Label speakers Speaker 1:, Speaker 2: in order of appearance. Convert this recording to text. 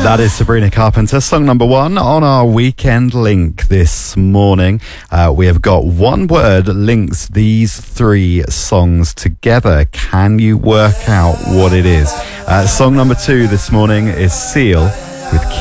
Speaker 1: That is Sabrina Carpenter, song number 1 on our weekend link this morning. We have got one word links these 3 songs together. Can you work out what it is? Song number 2 this morning is Seal with